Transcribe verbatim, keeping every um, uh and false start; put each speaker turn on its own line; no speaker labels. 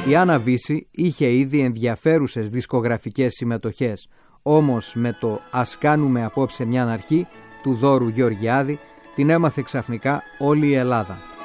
Η Άννα Βύση είχε ήδη ενδιαφέρουσες δισκογραφικές συμμετοχές, όμως με το «Ας κάνουμε απόψε μιαν αρχή» του Δώρου Γεωργιάδη την έμαθε ξαφνικά όλη η Ελλάδα.